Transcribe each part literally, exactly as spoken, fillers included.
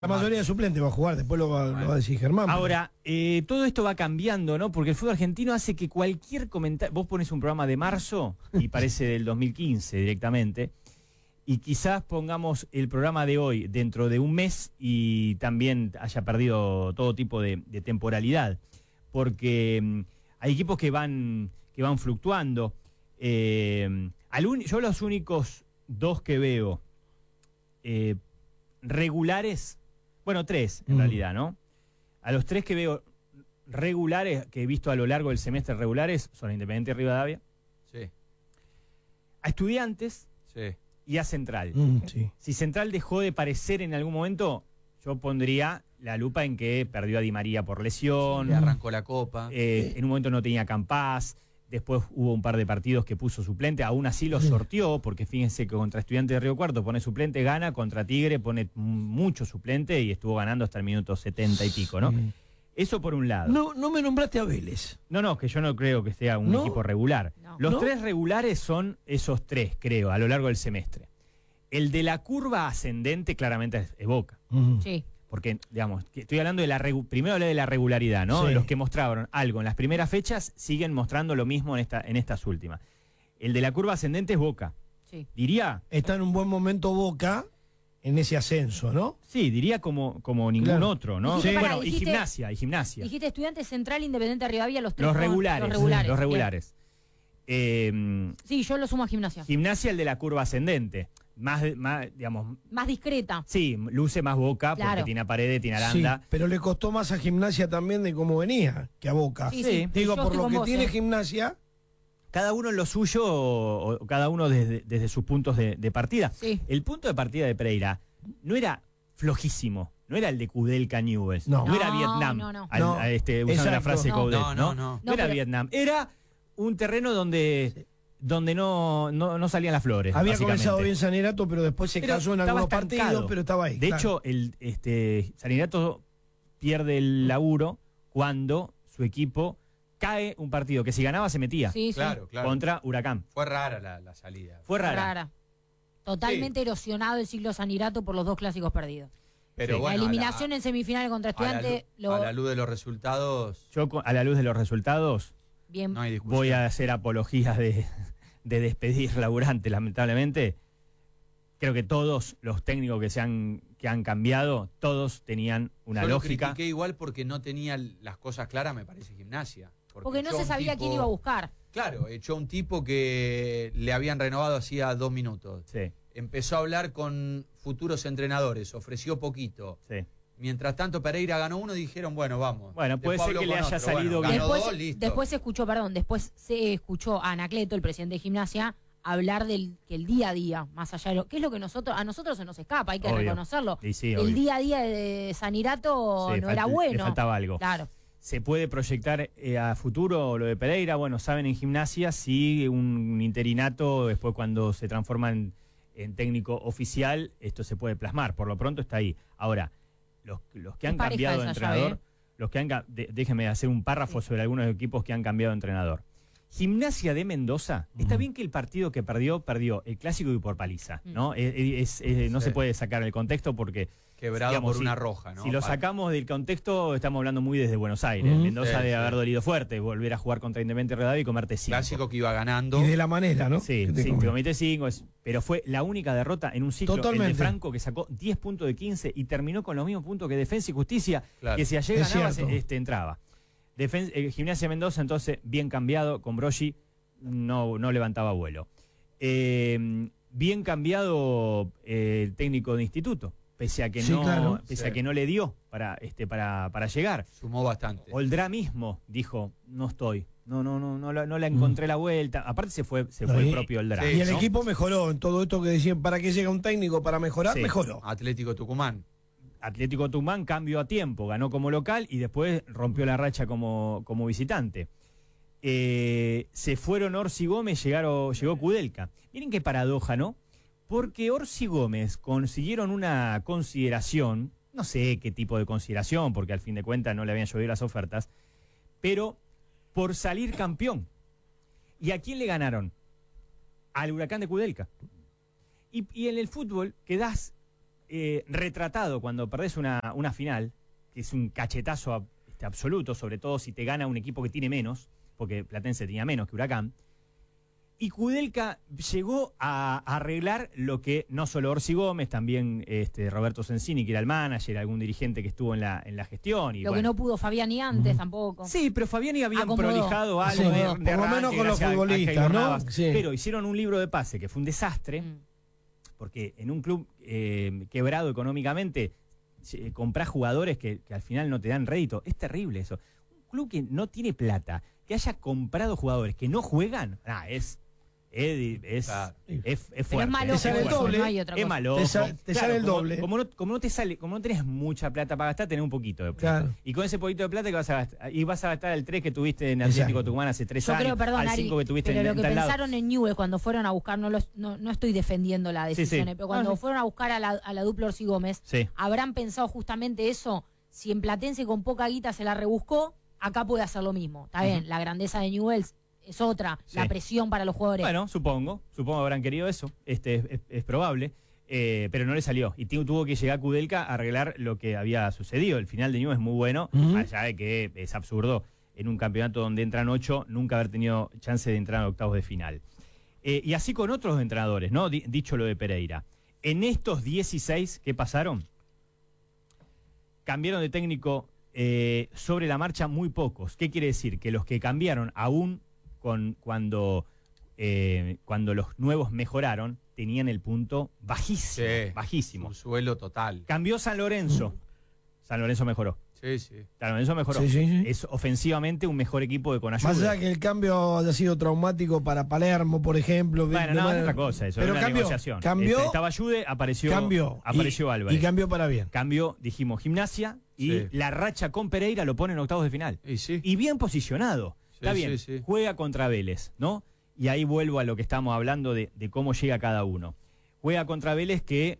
La mayoría de suplentes va a jugar, después lo va, bueno. lo va a decir Germán. Ahora, eh, todo esto va cambiando, ¿no? Porque el fútbol argentino hace que cualquier comentario... Vos pones un programa de marzo y parece del dos mil quince directamente, y quizás pongamos el programa de hoy dentro de un mes y también haya perdido todo tipo de, de temporalidad, porque um, hay equipos que van, que van fluctuando. Eh, al un, yo los únicos dos que veo eh, regulares... Bueno, tres, en mm. realidad, ¿no? A los tres que veo regulares, que he visto a lo largo del semestre regulares, son a Independiente Rivadavia, sí. a Estudiantes sí. y a Central. Mm, sí. Si Central dejó de parecer en algún momento, yo pondría la lupa en que perdió a Di María por lesión. Le arrancó la copa. Eh, en un momento no tenía Campás. Después hubo un par de partidos que puso suplente, aún así lo sorteó, porque fíjense que contra Estudiantes de Río Cuarto pone suplente, gana, contra Tigre pone mucho suplente y estuvo ganando hasta el minuto setenta y pico, ¿no? Sí. Eso por un lado. No, no me nombraste a Vélez. No, no, que yo no creo que sea un ¿No? equipo regular. No. Los ¿No? tres regulares son esos tres, creo, a lo largo del semestre. El de la curva ascendente claramente es, es Boca. Uh-huh. Sí. Porque, digamos, que estoy hablando de la... Regu- primero hablé de la regularidad, ¿no? Sí. Los que mostraron algo en las primeras fechas siguen mostrando lo mismo en, esta, en estas últimas. El de la curva ascendente es Boca. Sí. Diría... Está en un buen momento Boca en ese ascenso, ¿no? Sí, diría como, como ningún Claro. otro, ¿no? Dijiste, Bueno, pará, y dijiste- gimnasia, y gimnasia. Dijiste Estudiantes, Central, Independiente Rivadavia, los tres. Los con- regulares. Los regulares. Los Bien. regulares. Eh, Sí, yo lo sumo a Gimnasia. gimnasia, el de la curva ascendente. Más, más, digamos... Más discreta. Sí, luce más Boca porque Claro. tiene a Paredes, tiene a Sí, Aranda. pero le costó más a Gimnasia también de cómo venía que a Boca. Sí, Sí. sí. Digo, Yo por estoy lo con que vos, tiene eh. Gimnasia, Cada uno en lo suyo, o, o cada uno desde, desde sus puntos de, de partida. Sí. El punto de partida de Pereira no era flojísimo, no era el de Kudelka Newell's, No. no, era No, Vietnam, no, no. al- No, a este, usando la exacto. frase No. Coudet, No, ¿no? no, no. No era pero- Vietnam, era un terreno donde, donde no, no, no salían las flores. había básicamente. comenzado bien Sanerato, pero después se Pero casó en estaba algunos estancado. partidos, pero estaba ahí. De claro. hecho, el este Saninato pierde el laburo cuando su equipo cae un partido que si ganaba se metía Sí, sí. Claro, claro. contra Huracán. Fue rara la, la salida. Fue rara. Rara. Totalmente erosionado el ciclo Sanirato por los dos clásicos perdidos. Pero Sí. bueno, la a eliminación en semifinales contra a la, Estudiantes, lu- lo, a la luz de los resultados, Yo, con- a la luz de los resultados, bien. no hay discusión. voy a hacer apologías de, de despedir laburantes, lamentablemente. Creo que todos los técnicos que se han, que han cambiado, todos tenían una Yo lo lógica. critiqué igual porque no tenía las cosas claras, me parece, Gimnasia. Porque no echó se un sabía tipo- quién iba a buscar. Claro, echó un tipo que le habían renovado hacía dos minutos. Sí, Empezó a hablar con futuros entrenadores, ofreció poquito. sí. Mientras tanto Pereira ganó uno y dijeron, bueno, vamos. Bueno, puede Después ser habló que le con haya otro. salido Bueno, bien. ganó Después, dos, listo. después se escuchó, perdón, después se escuchó a Anacleto, el presidente de Gimnasia, hablar del que el día a día, más allá de lo que es lo que nosotros, a nosotros se nos escapa, hay que Obvio. reconocerlo. Y sí, el obvio. día a día de Sanirato Sí, no falt- era le bueno. faltaba algo. Claro. ¿Se puede proyectar eh, a futuro lo de Pereira? Bueno, saben en Gimnasia, sí, un interinato, después cuando se transforma en, en técnico oficial, esto se puede plasmar. Por lo pronto está ahí. Ahora, los, los que Es han pareja cambiado de esa entrenador, llave, ¿eh? los que han ca- de- déjenme hacer un párrafo Sí. sobre algunos equipos que han cambiado de entrenador. Gimnasia de Mendoza, está bien que el partido que perdió, perdió el clásico y por paliza, ¿no? Es- es- es- no Sí. se puede sacar el contexto porque... Quebrado digamos, por si- una roja, ¿no? Si lo Para- sacamos del contexto, estamos hablando muy desde Buenos Aires. Ujú. Mendoza Sí, debe sí. haber dolido fuerte, volver a jugar contra Independiente Rivadavia y comerte cinco. Clásico que iba ganando. Y de la manera, ¿no? Sí, Que te sí, come. te comiste cinco, es- pero fue la única derrota en un ciclo. El Totalmente. de Franco, que sacó diez puntos de quince y terminó con los mismos puntos que Defensa y Justicia, Claro. que si ayer Es ganaba, cierto. se- este, entraba. Defen- eh, Gimnasia Mendoza, entonces, bien cambiado, con Broggi no, no levantaba vuelo. Eh, bien cambiado eh, el técnico de instituto, pese a que, Sí, no, claro. pese Sí. a que no le dio para, este, para, para llegar. Sumó bastante. Oldrá mismo dijo, no estoy, no, no, no, no, la- no la encontré la vuelta. Aparte se fue, se No, fue y- el propio Oldrá. Sí, Y el ¿no? equipo mejoró en todo esto que decían, ¿para qué llega un técnico? Para mejorar, Sí. mejoró. Atlético Tucumán. Atlético Tucumán cambió a tiempo, ganó como local y después rompió la racha como, como visitante. Eh, se fueron Orsi Gómez, llegaron, llegó Kudelka. Miren qué paradoja, ¿no? Porque Orsi Gómez consiguieron una consideración, no sé qué tipo de consideración, porque al fin de cuentas no le habían llovido las ofertas, pero por salir campeón. ¿Y a quién le ganaron? Al Huracán de Kudelka. Y, y en el fútbol quedás eh, retratado cuando perdés una, una final, que es un cachetazo a, este, absoluto, sobre todo si te gana un equipo que tiene menos, porque Platense tenía menos que Huracán. Y Kudelka llegó a, a arreglar lo que no solo Orsi Gómez, también este, Roberto Sensini, que era el manager, algún dirigente que estuvo en la, en la gestión. Y lo bueno. que no pudo Fabiani antes, uh-huh. tampoco. Sí, pero Fabiani había Acomodó. prolijado algo Sí, de, de por lo arranque, menos con los gracias a- a futbolistas, Keylor ¿no? Navas. Sí. Pero hicieron un libro de pase que fue un desastre, Mm. porque en un club eh, quebrado económicamente, eh, comprás jugadores que, que al final no te dan rédito. Es terrible eso. Un club que no tiene plata, que haya comprado jugadores que no juegan, ah, es... Es, es, Claro. es, es Pero fuerte. es malo, Te sale el eso, doble. no hay otra Es cosa. malo. Te sa- te sale el como- doble. Como no, como no te sale, como no tenés mucha plata para gastar, tenés un poquito de plata. Claro. Y con ese poquito de plata que vas a gastar, y vas a gastar el tres que tuviste en Exacto. Atlético Tucumán hace tres Yo años, creo, perdón, al Ari, cinco que tuviste pero en, lo en que tal lado. pensaron en Newell's cuando fueron a buscar, no, los, no, no estoy defendiendo la Sí, decisión, sí. eh, pero cuando Ah, sí. fueron a buscar a la, a la dupla Orsi Gómez, Sí. habrán pensado justamente eso. Si en Platense con poca guita se la rebuscó, acá puede hacer lo mismo. Está bien, la grandeza de Newell's es otra, Sí. la presión para los jugadores. Bueno, supongo, supongo que habrán querido eso, este es, es- es probable, eh, pero no le salió. Y tu- tuvo que llegar Kudelka a arreglar lo que había sucedido. El final de Newell's es muy bueno, Ujú. allá de que es absurdo en un campeonato donde entran ocho, nunca haber tenido chance de entrar a octavos de final. Eh, y así con otros entrenadores, ¿no? Di- dicho lo de Pereira. En estos dieciséis que pasaron, cambiaron de técnico eh, sobre la marcha muy pocos. ¿Qué quiere decir? Que los que cambiaron aún con cuando, eh, cuando los nuevos mejoraron, tenían el punto bajísimo. Sí. Bajísimo. Un suelo total. Cambió San Lorenzo. San Lorenzo mejoró. Sí, sí. San Lorenzo mejoró. Sí, sí, sí. Es ofensivamente un mejor equipo de con Más allá que el cambio haya sido traumático para Palermo, por ejemplo. Bueno, de no, es manera- otra cosa, eso Pero era una cambió, negociación. cambió, Este, estaba Jude, apareció, cambió. apareció y, Álvarez. Y cambió para bien. Cambió, dijimos, Gimnasia, y Sí. la racha con Pereira lo pone en octavos de final. Y sí. Y bien posicionado. Sí, Está bien, sí, sí. juega contra Vélez, ¿no? Y ahí vuelvo a lo que estamos hablando de, de cómo llega cada uno. Juega contra Vélez, que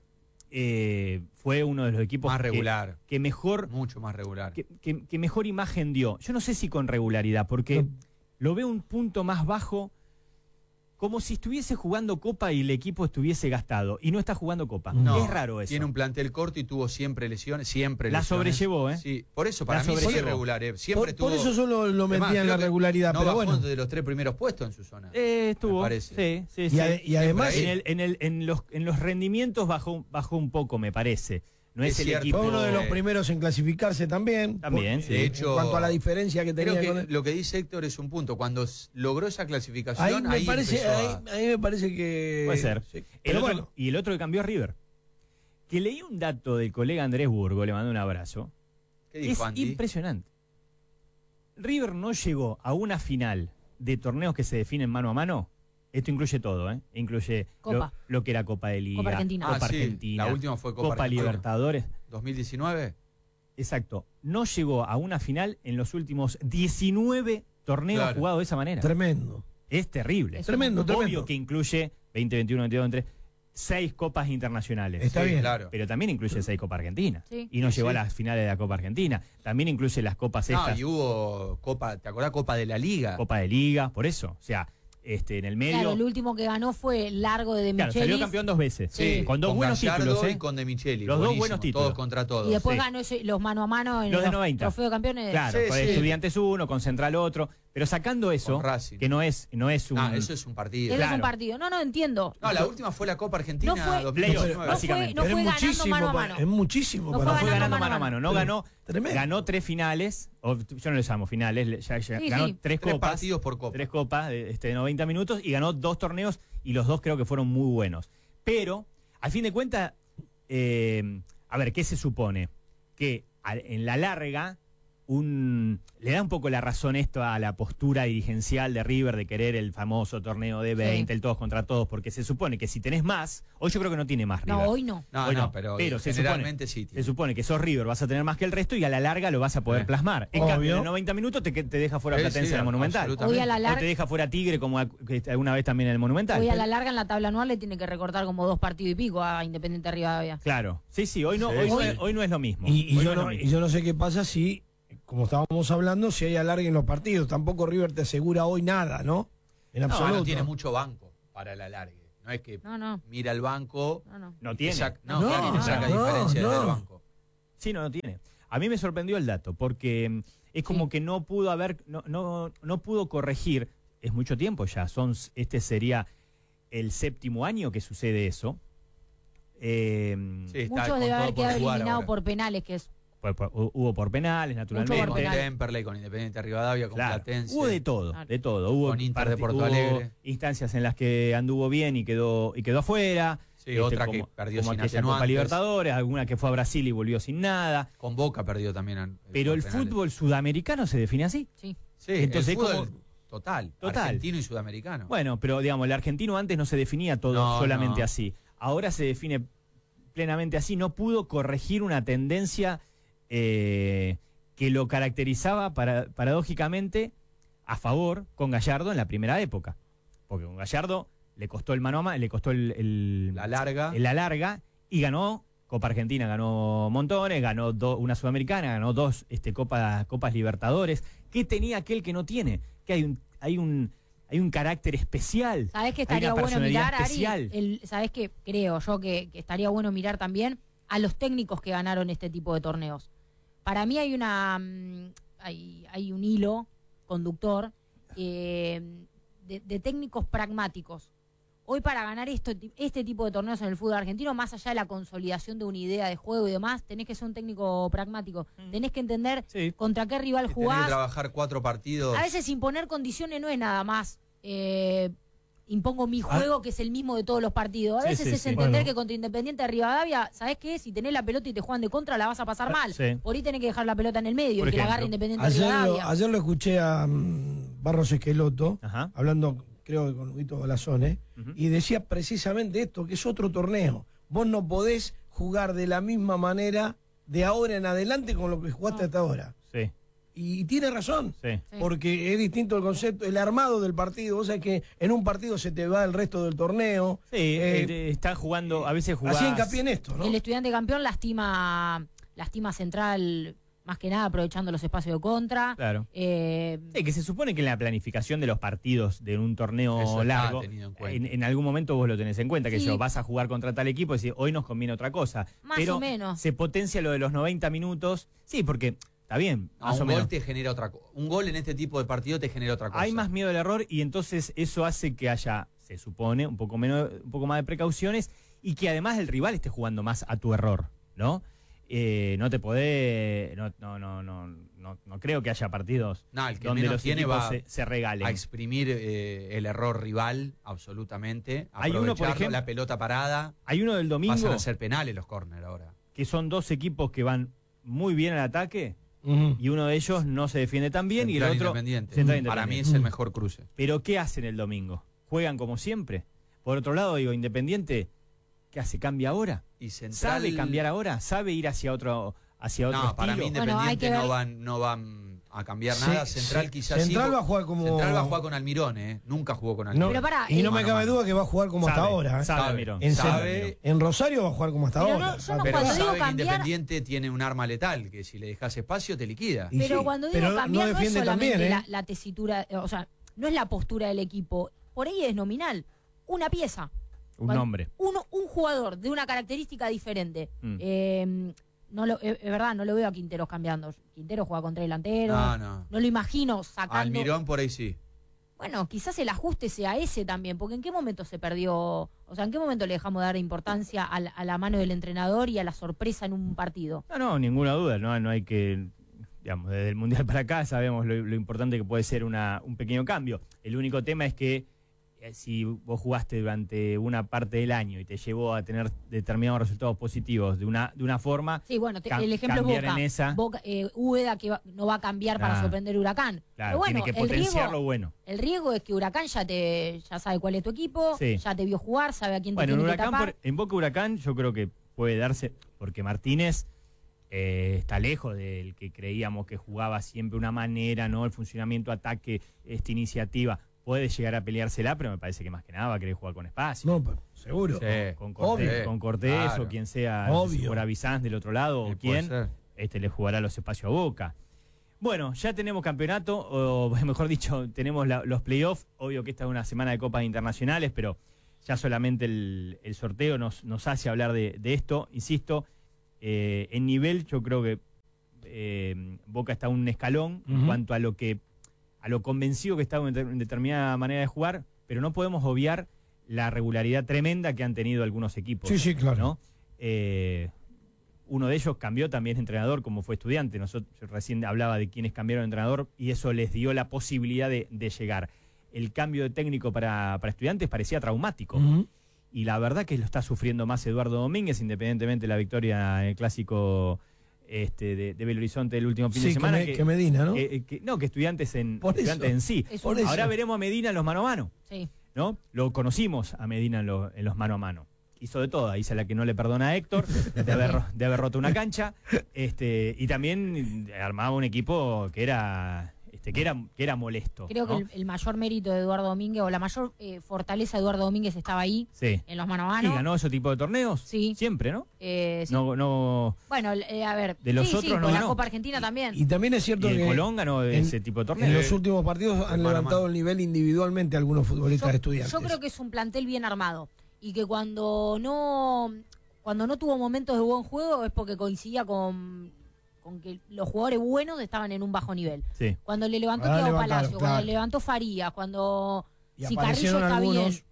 eh, fue uno de los equipos Más que- regular. que mejor Mucho más regular. que, que- que mejor imagen dio. Yo no sé si con regularidad, porque No. lo veo un punto más bajo, como si estuviese jugando Copa y el equipo estuviese gastado. Y no está jugando Copa. No, Es raro eso. Tiene un plantel corto y tuvo siempre lesiones, siempre La lesiones. sobrellevó, ¿eh? Sí, por eso para La mí sí es sobrellevó. regular, ¿eh? Siempre Por, por tuvo- eso solo lo Además, metía en creo la que regularidad, no pero bajó bueno. de los tres primeros puestos en su zona. Eh, estuvo. Me parece. Sí, sí, Y, sí. ade- y además, ahí. En, el- en, el- en los, en los rendimientos bajó, bajó un poco, me parece. No es, Es el cierto. equipo. fue uno de los eh, primeros en clasificarse también. También, por- sí. De hecho, en cuanto a la diferencia que Creo tenía que con el- lo que dice Héctor es un punto. Cuando s- logró esa Ahí clasificación, me ahí, parece, empezó ahí, a- ahí me parece que. Puede ser. Sí. El Pero otro- bueno, Y el otro que cambió a River. Que leí un dato del colega Andrés Burgo, le mando un abrazo. ¿Qué Es dijo Andy? impresionante. River no llegó a una final de torneos que se definen mano a mano. Esto incluye todo, ¿eh? Incluye lo, Copa. lo que era Copa de Liga, Copa Argentina. Ah, Copa sí, Argentina, la última fue Copa, Copa Argentina. Libertadores. ¿dos mil diecinueve? Exacto. No llegó a una final en los últimos diecinueve torneos Claro. jugados de esa manera. tremendo. Es terrible. Es Tremendo, Obvio tremendo. que incluye veinte, veintiuno, veintidós, veintitrés, seis copas internacionales. Está Sí, bien. claro. Pero también incluye seis Copa Argentina. Sí. Y no Sí, llegó sí. a las finales de la Copa Argentina. También incluye las copas No, estas, y hubo Copa, ¿te acordás? Copa de la Liga. Copa de Liga, por eso. O sea, este, en el medio. Claro, el último que ganó fue Largo de De Claro, Michelis. salió campeón dos veces. Sí, con dos buenos Gallardo títulos. ¿eh? y con De Micheli. Los dos buenísimo, buenos títulos. Todos contra todos. Y después Sí. ganó ese- los mano a mano en Los de los noventa. trofeo de campeones. Claro, Sí, con sí. Estudiantes uno, con Central otro. Pero sacando eso, Con Racing. que no es, no es un. No, eso es un partido. Eso Claro. es un partido. No, no entiendo. No, la última fue la Copa Argentina No fue- dos mil diecinueve. Playoff, no básicamente. fue, no Pero fue es ganando muchísimo, mano a para- mano. es muchísimo No para No fue fue ganando ganando mano mano a a mano. No Pero ganó. tremendo. Ganó tres finales. O, yo no les llamo finales. Ya, ya- Sí, ganó sí. tres Tres copas. partidos por Copa. Tres copas de, este, de noventa minutos y ganó dos torneos y los dos creo que fueron muy buenos. Pero, al fin de cuentas, eh, a ver, ¿qué se supone? Que a- en la larga un le da un poco la razón esto a la postura dirigencial de River de querer el famoso torneo de veinte, Sí. el todos contra todos, porque se supone que si tenés más, hoy yo creo que no tiene más River. No, hoy no. No, Hoy no, no, pero, pero se generalmente sí. Se tiene. supone que sos River, vas a tener más que el resto y a la larga lo vas a poder Eh. plasmar. En Obvio. cambio, en noventa minutos te, te deja fuera Sí, Platense sí, en la Monumental. absolutamente. Hoy a la O te larga, deja fuera Tigre como a- que alguna vez también en el Monumental. hoy a la larga en la tabla anual le tiene que recortar como dos partidos y pico a Independiente Rivadavia. Claro. Sí, sí, hoy no, Sí. hoy no Hoy- es, hoy no es lo mismo. Y, y Hoy yo no es no, lo y mismo. yo no sé qué pasa si, como estábamos hablando, si hay alargue en los partidos. Tampoco River te asegura hoy nada, ¿no? En No, absoluto. no tiene mucho banco para el alargue. No es que No, no, mira el banco. no, no. No y tiene. saca- no, No, claro, no, saca no, diferencias no. del banco. Sí, no, no tiene. A mí me sorprendió el dato, porque mm, es como Sí. que no pudo haber, no, no, no pudo corregir, es mucho tiempo ya, son, este sería el séptimo año que sucede eso. Eh, Sí, está Muchos con deben todo haber por quedado jugar eliminados ahora. por penales, que es por- por- hubo por penales, Con naturalmente. por penales. Temperley, con Independiente Rivadavia, con Claro, Platense. hubo de todo, Claro. de todo. Hubo, Con Inter de parti- Porto hubo Alegre. instancias en las que anduvo bien y quedó y quedó afuera. Sí, Este, otra como, que perdió como sin aquella Copa atenuantes. Libertadores, alguna que fue a Brasil y volvió sin nada. Con Boca perdió también. en- Pero por el penales. fútbol sudamericano se define así. sí. Sí, entonces, el fútbol ¿cómo? total, Total. argentino y sudamericano. Bueno, pero digamos, el argentino antes no se definía todo No, solamente no. así. Ahora se define plenamente así. No pudo corregir una tendencia eh, que lo caracterizaba para- paradójicamente a favor con Gallardo en la primera época. Porque con Gallardo le costó el mano a mano, le costó el, el- La larga. el la larga y ganó Copa Argentina, ganó montones, ganó do- una Sudamericana, ganó dos este, Copa, Copas Libertadores. ¿Qué tenía aquel que no tiene? Que hay un, hay un, hay un carácter especial. ¿Sabés que Hay estaría una bueno personalidad mirar, Ari? especial. El, ¿Sabés que creo yo que, que estaría bueno mirar también a los técnicos que ganaron este tipo de torneos? Para mí hay una mm, hay, hay un hilo conductor eh, de, de técnicos pragmáticos. Hoy para ganar esto, este tipo de torneos en el fútbol argentino, más allá de la consolidación de una idea de juego y demás, tenés que ser un técnico pragmático. Mm. Tenés que entender Sí. contra qué rival que tener que jugás. trabajar cuatro partidos. A veces imponer condiciones no es nada más eh, impongo mi juego, que es el mismo de todos los partidos. A Sí, veces sí, es sí. entender Bueno. que contra Independiente de Rivadavia, ¿sabés qué? Si tenés la pelota y te juegan de contra, la vas a pasar mal. Sí. Por ahí tenés que dejar la pelota en el medio Por y que la ejemplo. agarre Independiente de Ayer lo, Rivadavia. ayer lo escuché a mm, Barros Esqueloto, Ajá. hablando creo que con Huguito Golazone, Ujú. y decía precisamente esto, que es otro torneo. Vos no podés jugar de la misma manera de ahora en adelante con lo que jugaste No. hasta ahora. Sí, Y, tiene razón, sí. Sí. porque es distinto el concepto, el armado del partido. Vos sabés que en un partido se te va el resto del torneo. Sí, Eh, eh, está jugando, a veces jugás... Así hincapié en esto, ¿no? El estudiante campeón lastima, lastima Central, más que nada aprovechando los espacios de contra. Claro. Eh, Sí, que se supone que en la planificación de los partidos de un torneo Eso está largo, tenido en cuenta. en, en algún momento vos lo tenés en cuenta, que Sí. yo vas a jugar contra tal equipo y decís, hoy nos conviene otra cosa. Más Pero o menos. se potencia lo de los noventa minutos. Sí, porque está bien, No, más o un menos. gol te genera otra cosa. Un gol en este tipo de partido te genera otra cosa. Hay más miedo al error y entonces eso hace que haya, se supone, un poco menos, un poco más de precauciones y que además el rival esté jugando más a tu error, ¿no? Eh, no te podés, no, no, no, no, no, no creo que haya partidos No, el que donde menos los tiene equipos va se, se regalen. a exprimir eh, el error rival, absolutamente. Hay uno, por Aprovecharlo, ejemplo- la pelota parada. Hay uno del domingo Pasan a ser penales los córner ahora. que son dos equipos que van muy bien al ataque Ujú. y uno de ellos no se defiende tan bien y el Central otro Independiente. Central Para mí Independiente. es el Mm. mejor cruce. Pero ¿qué hacen el domingo? ¿Juegan como siempre? Por otro lado, digo, Independiente, ¿qué hace? ¿Cambia ahora? Y Central... ¿Sabe cambiar ahora? ¿Sabe ir hacia otro hacia otro No, para mí estilo? Bueno, hay Independiente que ver- no van no van a cambiar Sí, nada. Central sí. quizás Central sí. va a jugar como- Central va a jugar con Almirón, ¿eh? Nunca jugó con No, Almirón. Pero pará, y no eh, me Mano a cabe mano. duda que va a jugar como hasta Sabe, ahora. ¿eh? sabe, Sabe, Almirón. En, sabe. serio. En Rosario va a jugar como hasta Pero ahora. no, yo no Sabe. Pero Cuando digo sabe que cambiar- Independiente tiene un arma letal, que si le dejas espacio te liquida. Y Pero sí, cuando digo pero cambiar no, es defiende solamente también, ¿eh? la, la tesitura, eh, o sea, no es la postura del equipo. Por ahí es nominal. Una pieza. Un Cuando- nombre. Uno, un jugador de una característica diferente. Mm. Eh, no lo, es, es verdad, no lo veo a Quinteros cambiando. Quintero juega contra delantero. No, No, no. lo imagino sacando. Almirón por ahí sí. Bueno, quizás el ajuste sea ese también, porque ¿en qué momento se perdió? O sea, ¿en qué momento le dejamos de dar importancia a la, a la mano del entrenador y a la sorpresa en un partido? No, no, ninguna duda, no, no hay que, digamos, desde el Mundial para acá sabemos lo, lo importante que puede ser una, un pequeño cambio. El único tema es que eh, si vos jugaste durante una parte del año y te llevó a tener determinados resultados positivos de una, de una forma, Sí, bueno, te- Cam- el ejemplo es cambiar Boca. en esa. Boca eh, Úbeda que va- no va a cambiar para Claro. sorprender Huracán. claro, Pero bueno, tiene que el potenciar riesgo, lo bueno. el riesgo es que Huracán ya te ya sabe cuál es tu equipo, Sí. ya te vio jugar, sabe a quién Bueno, en te tiene que Huracán, tapar. por- en Boca Huracán yo creo que puede darse, porque Martínez eh, está lejos del que creíamos que jugaba siempre una manera, ¿no? El funcionamiento, ataque, esta iniciativa. Puede llegar a peleársela, pero me parece que más que nada va a querer jugar con espacio. No, pero seguro. Sí. Con Cortés, Obvio. con Cortés Claro. o quien sea, no sé si Obvio. fuera Bizanz del otro lado Sí, o puede quién, ser. este le jugará los espacios a Boca. Bueno, ya tenemos campeonato, o mejor dicho, tenemos la- los playoffs. Obvio que esta es una semana de copas internacionales, pero ya solamente el, el sorteo nos, nos hace hablar de, de esto. Insisto, eh, en nivel yo creo que eh, Boca está un escalón uh-huh. en cuanto a lo que a lo convencido que está en, en determinada manera de jugar, pero no podemos obviar la regularidad tremenda que han tenido algunos equipos. Sí, sí, claro. ¿no? Eh, uno de ellos cambió también de entrenador, como fue Estudiante. Nosotros yo recién hablaba de quienes cambiaron de entrenador y eso les dio la posibilidad de, de llegar. El cambio de técnico para, para Estudiantes parecía traumático. Uh-huh. Y la verdad que lo está sufriendo más Eduardo Domínguez, independientemente de la victoria en el clásico este, de, de Belo Horizonte el último fin sí, de semana. Que, me, que, que Medina, ¿no? Que, que, no, que Estudiantes en, por estudiantes en sí. Por Ahora eso. veremos a Medina en los mano a mano. Sí. ¿No? Lo conocimos a Medina en, lo, en los mano a mano. Hizo de todo, hizo la que no le perdona a Héctor, de haber, de haber roto una cancha, este, y también armaba un equipo que era, este, que era, que era molesto. Creo ¿no? que el, el mayor mérito de Eduardo Domínguez, o la mayor eh, fortaleza de Eduardo Domínguez estaba ahí, sí. en los mano a mano. ¿Y ganó ese tipo de torneos? Sí. Siempre, ¿no? Eh, sí. No, no. Bueno, eh, a ver, de los sí, otros sí, no con la ganó. Copa Argentina también. Y también es cierto y el que Colón ganó en, ese tipo de torneos. En los últimos partidos han levantado el nivel individualmente algunos futbolistas yo, de Estudiantes. Yo creo que es un plantel bien armado y que cuando no cuando no tuvo momentos de buen juego es porque coincidía con, con que los jugadores buenos estaban en un bajo nivel. Sí. Cuando le levantó Ahora Thiago levantaron, Palacio, claro. cuando le levantó Farías, cuando y si Carrillo está algunos... bien.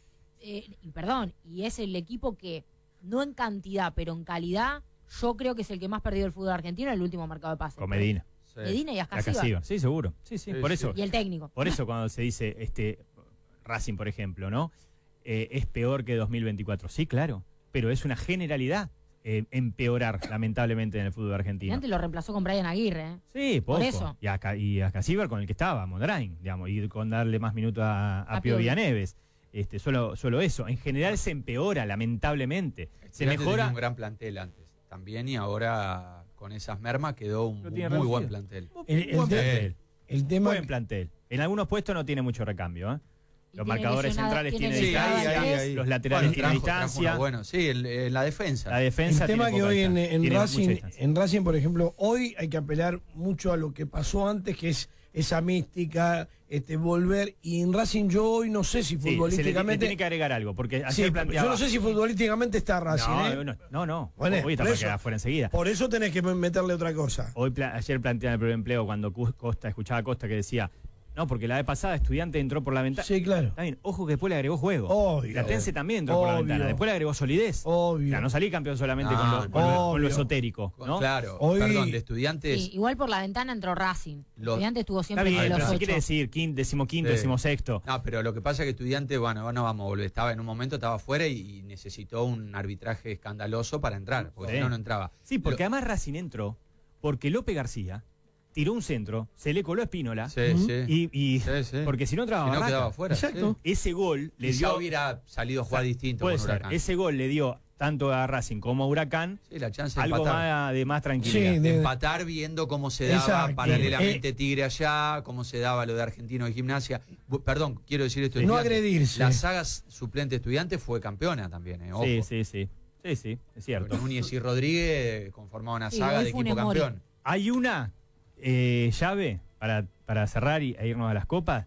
Eh, y perdón, y es el equipo que, no en cantidad, pero en calidad, yo creo que es el que más perdió el fútbol argentino en el último mercado de pases. Con Medina. Sí. Medina y Ascasíbar. Ascasíbar. Sí, seguro. Sí, sí, Sí, por sí. eso. Y el técnico. Por eso cuando se dice este Racing, por ejemplo, ¿no? Eh, es peor que dos mil veinticuatro. Sí, claro, pero es una generalidad eh, empeorar, lamentablemente, en el fútbol argentino. Y antes lo reemplazó con Brian Aguirre. ¿eh? Sí, poco. Por eso. Y a, Ca- y a Casíbar con el que estaba, Mondrain, digamos, y con darle más minutos a, a, A Pío Pío. Villaneves. Este, solo, solo eso. En general se empeora, lamentablemente. Se Estudiantes mejora. tenía un gran plantel antes también y ahora con esas mermas quedó un Lo tiene muy reducido. buen plantel. El, el Buen te- plantel. el tema Buen plantel. En algunos puestos no tiene mucho recambio, ¿eh? Y Los tiene marcadores lesionada- centrales tiene tienen lesionada distancia, ahí, ahí, ahí. los laterales Bueno, tienen trajo- trajo distancia. uno bueno, sí, en, en la defensa. La defensa el tema tiene que poca hoy en, distancia, en tiene mucha Racing, distancia. en Racing, por ejemplo, hoy hay que apelar mucho a lo que pasó antes, que es esa mística, este volver. Y en Racing yo hoy no sé si Sí, se le, le futbolísticamente... tiene que agregar algo, porque Sí, ayer planteaba... yo no sé si futbolísticamente está Racing, No, ¿eh? no, no, no. Bueno, Hoy está por para eso- quedar fuera enseguida. Por eso tenés que meterle otra cosa. Hoy pla- ayer planteaba el primer empleo cuando Cus- Costa, escuchaba a Costa que decía, no, porque la vez pasada Estudiante entró por la ventana. Sí, claro. Está bien, ojo que después le agregó juego. Obvio. Platense también entró por la Obvio. ventana. Después le agregó solidez. Obvio. O sea, no salí campeón solamente No, con, lo, con, lo, con lo obvio. esotérico, ¿no? Claro, Hoy- perdón, de Estudiantes. Sí, igual por la ventana entró Racing. Lo- Estudiantes estuvo Está siempre bien, entre pero los si ocho. quiere decir quin, decimoquinto, Sí. decimosexto. No, pero lo que pasa es que Estudiantes, bueno, no vamos a volver. Estaba en un momento, estaba fuera y, y necesitó un arbitraje escandaloso para entrar, porque Sí. si no, no entraba. Sí, porque Lo- además Racing entró porque López García tiró un centro, se le coló a Espínola Sí, Ujú. sí. y, y- Sí, sí. porque si no entraba Si no Barraca. quedaba fuera. Exacto. sí. Ese gol le Quizá dio... hubiera salido a jugar distinto Puede con ser, Huracán. ese gol le dio tanto a Racing como a Huracán Sí, la chance de algo empatar. más de más tranquilidad. Sí, de- Empatar viendo cómo se daba Exacto. paralelamente Eh, Tigre allá, cómo se daba lo de Argentino de Gimnasia. Bu- Perdón, quiero decir esto. No Estudiantes. agredirse. La saga suplente estudiante fue campeona también, eh, ojo. Sí, sí, sí. Sí, sí, es cierto. Porque Núñez y Rodríguez conformaban una Sí, saga hoy de Funes equipo Mori. campeón. Hay una eh, llave para, para cerrar y, e irnos a las copas,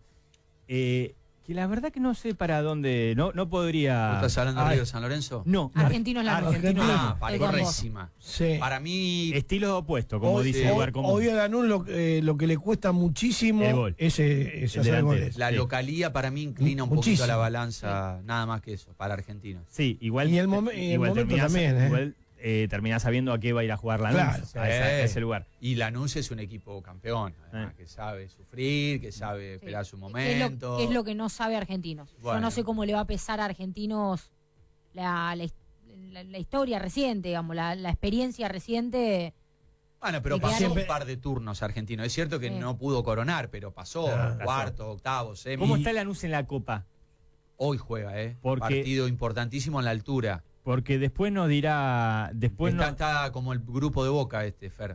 eh, que la verdad que no sé para dónde, no, no podría... ¿Vos estás hablando de Ay, Río de San Lorenzo? No, Argentinos Lanús. Argentinos Argentinos. Ah, Estoy con vos. parejísima. Sí. Para mí, estilos opuestos, como Hoy, dice sí. el hoy, lugar común. hoy a Lanús lo, eh, lo que le cuesta muchísimo El gol. es, eh, es El hacer delantero. goles. la sí. localía para mí inclina un Muchísimo. poquito la balanza, nada más que eso, para Argentinos. Sí, igual, Y el momen- y el igual momento terminás- también, ¿eh? igual, eh, terminás sabiendo a qué va a ir a jugar la Claro. a, esa- a ese lugar. Y Lanús es un equipo campeón, además, Eh. que sabe sufrir, que sabe esperar su ¿Qué es, momento. lo, qué es lo que no sabe Argentinos? Yo Bueno. no sé cómo le va a pesar a Argentinos la, la, la- la historia reciente, digamos, la, la experiencia reciente. Bueno, pero Y pasó siempre- un par de turnos argentinos. Es cierto que Sí. no pudo coronar, pero pasó Ah, cuarto, octavo, semi. ¿Cómo está Lanús en la Copa? Hoy juega, ¿eh? Porque- Partido importantísimo en la altura. Porque después nos dirá... Después está, no, está como el grupo de Boca este, Fer.